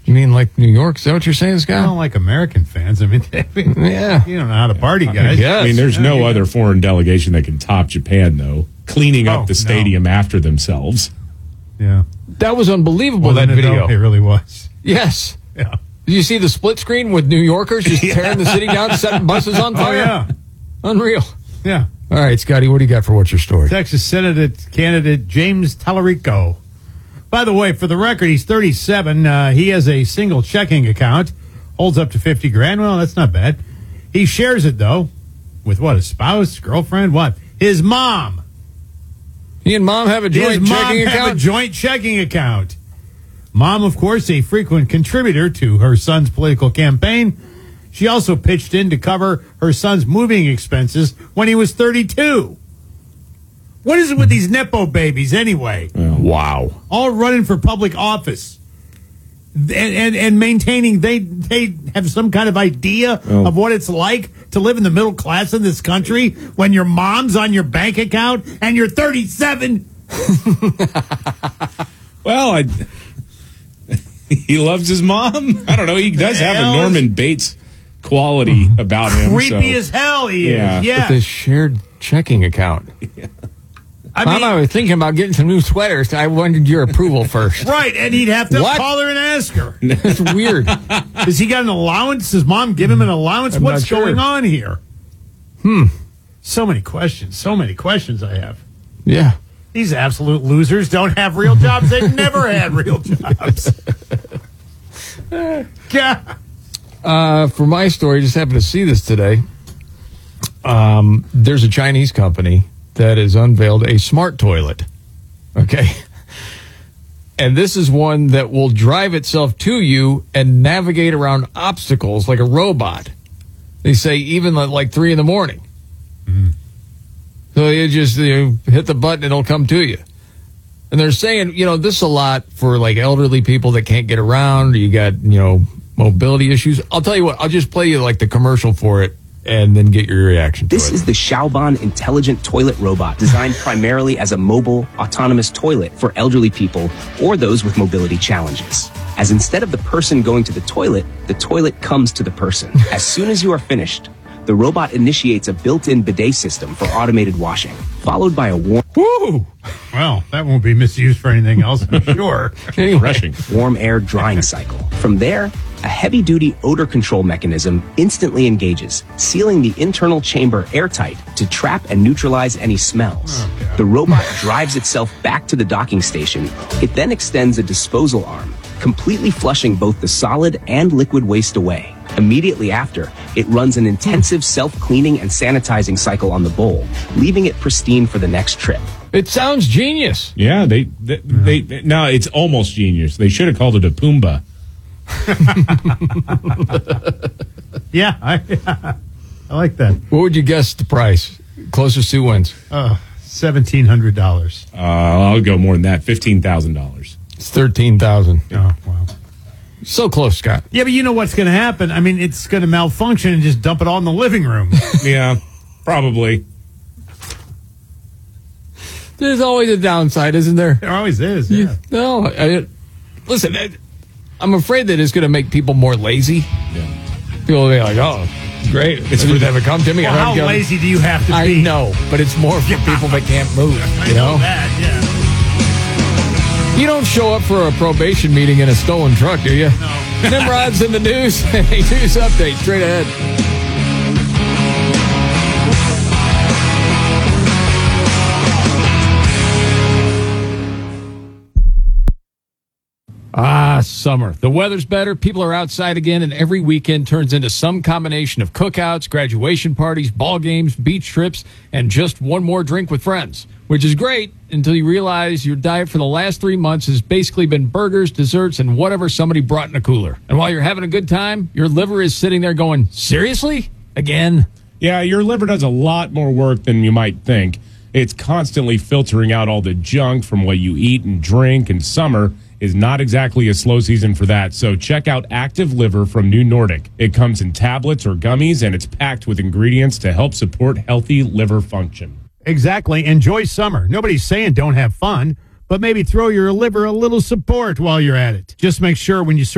You mean like New York? Is that what you're saying, Scott? I don't like American fans. I mean, yeah. You don't know how to party, guys. Yes. I mean, there's no other foreign delegation that can top Japan, though, cleaning up the stadium after themselves. Yeah. That was unbelievable, that video. It really was. Yes. Yeah. Did you see the split screen with New Yorkers just tearing the city down, setting buses on fire? Oh, yeah. Unreal. Yeah. All right, Scotty, what do you got for what's your story? Texas Senate candidate James Tallarico. By the way, for the record, he's 37. He has a single checking account, holds up to $50,000. Well, that's not bad. He shares it, though, with what? A spouse, girlfriend, what? His mom. He and mom have a joint checking account? Have a joint checking account. Mom, of course, a frequent contributor to her son's political campaign. She also pitched in to cover her son's moving expenses when he was 32. What is it with these Nepo babies anyway? Wow. All running for public office and maintaining they have some kind of idea of what it's like to live in the middle class in this country when your mom's on your bank account and you're 37. Well, he loves his mom. I don't know. He does have a Norman Bates quality about him. Creepy as hell he is. Yeah. With this shared checking account. Yeah. Mom, I was thinking about getting some new sweaters. I wanted your approval first. Right, and he'd have to call her and ask her. That's weird. Does he got an allowance? Does mom give him an allowance? I'm What's not sure. going on here? So many questions I have. Yeah. These absolute losers don't have real jobs. They've never had real jobs. Yeah. For my story, just happened to see this today. There's a Chinese company that has unveiled a smart toilet. Okay. And this is one that will drive itself to you and navigate around obstacles like a robot. They say even like 3 a.m. Mm-hmm. So you just hit the button, it'll come to you. And they're saying, this is a lot for like elderly people that can't get around. Or you got, mobility issues. I'll tell you what, I'll just play you like the commercial for it and then get your reaction to it. This is the Xiaoban Intelligent Toilet Robot, designed primarily as a mobile, autonomous toilet for elderly people or those with mobility challenges. As instead of the person going to the toilet comes to the person. As soon as you are finished, the robot initiates a built-in bidet system for automated washing, followed by a warm... Woo! Well, that won't be misused for anything else, I'm sure. Refreshing. Warm air drying cycle. From there, a heavy-duty odor control mechanism instantly engages, sealing the internal chamber airtight to trap and neutralize any smells. The robot drives itself back to the docking station. It then extends a disposal arm, completely flushing both the solid and liquid waste away. Immediately after, it runs an intensive self-cleaning and sanitizing cycle on the bowl, leaving it pristine for the next trip. It sounds genius. Yeah, no, it's almost genius. They should have called it a Pumbaa. Yeah, I like that. What would you guess the price? Closest to wins. $1,700. I'll go more than that. $15,000. It's $13,000. Oh, wow. So close, Scott. Yeah, but you know what's going to happen? I mean, it's going to malfunction and just dump it all in the living room. Yeah, probably. There's always a downside, isn't there? There always is, yeah. Listen, I'm afraid that it's going to make people more lazy. Yeah. People will be like, oh, great. It's good to have it come to me. Well, how lazy do you have to be? I know, but it's more for people that can't move. I know that, yeah. You don't show up for a probation meeting in a stolen truck, do you? No. Nimrod's in the news. A news update straight ahead. Summer. The weather's better, people are outside again, and every weekend turns into some combination of cookouts, graduation parties, ball games, beach trips, and just one more drink with friends. Which is great until you realize your diet for the last 3 months has basically been burgers, desserts, and whatever somebody brought in a cooler. And while you're having a good time, your liver is sitting there going, seriously? Again? Yeah, your liver does a lot more work than you might think. It's constantly filtering out all the junk from what you eat and drink, and summer is not exactly a slow season for that. So check out Active Liver from New Nordic. It comes in tablets or gummies, and it's packed with ingredients to help support healthy liver function. Exactly. Enjoy summer. Nobody's saying don't have fun, but maybe throw your liver a little support while you're at it. Just make sure when you